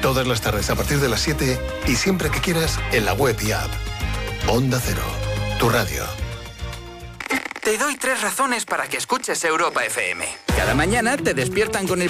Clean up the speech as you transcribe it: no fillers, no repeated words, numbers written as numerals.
Todas las tardes a partir de las 7 y siempre que quieras en la web y app. Onda Cero, tu radio. Te doy 3 razones para que escuches Europa FM. Cada mañana te despiertan con el